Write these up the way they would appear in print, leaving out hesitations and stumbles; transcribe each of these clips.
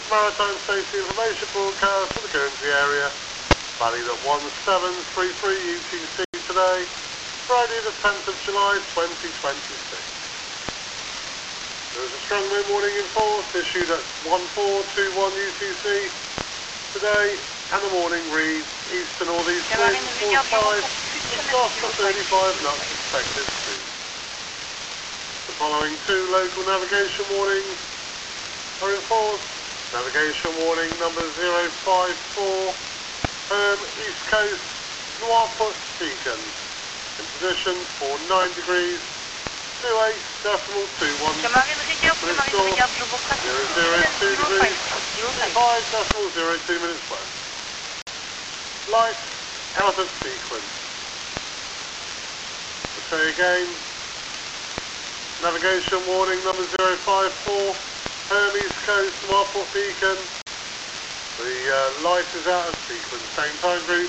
Maritime Safety Information Broadcast for the Guernsey area, valued at 1733 UTC today, Friday the 10th of July 2026. There is a strong wind warning in force issued at 1421 UTC today, and the morning reads east to northeast winds 45, exhaust to 35 knots expected soon. The following two local navigation warnings are in force. Navigation warning number 054, East Coast, Noirport Beacon, in position for 9 degrees, 28.21. Bristol, 002 degrees, 5.02 minutes west. Light out of sequence. I'll say again, navigation warning number 054, East Coast, Noirport Beacon. The light is out of sequence. Same time group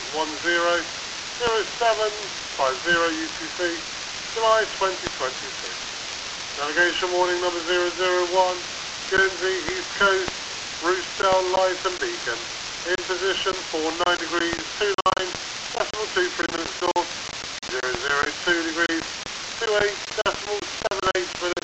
100750 UTC, July 2026. Navigation warning number 001, Guernsey, East Coast, Roostell, Light and Beacon. In position for 9 degrees 29.23 minutes north, 002 degrees 28.78 minutes